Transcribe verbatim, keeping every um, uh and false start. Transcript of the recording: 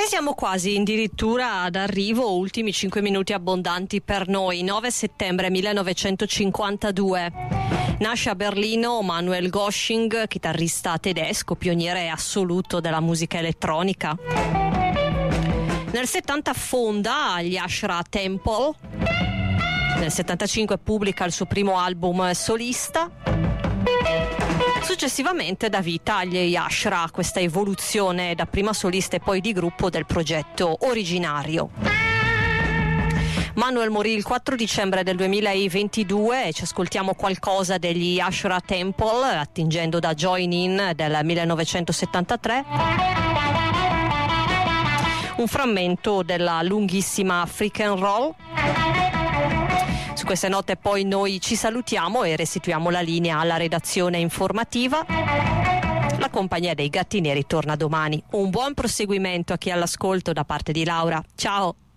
E siamo quasi addirittura ad arrivo, ultimi cinque minuti abbondanti per noi. nove settembre millenovecentocinquantadue. Nasce a Berlino Manuel Gosching, chitarrista tedesco, pioniere assoluto della musica elettronica. Nel settanta fonda gli Ashra Temple. Nel settantacinque pubblica il suo primo album solista. Successivamente dà vita agli Ashra, questa evoluzione da prima solista e poi di gruppo del progetto originario. Manuel morì il quattro dicembre del duemilaventidue e ci ascoltiamo qualcosa degli Ashra Temple attingendo da Join In del millenovecentosettantatré. Un frammento della lunghissima Freak and Roll. Su queste note poi noi ci salutiamo e restituiamo la linea alla redazione informativa. La compagnia dei Gatti Neri torna domani. Un buon proseguimento a chi è all'ascolto da parte di Laura. Ciao!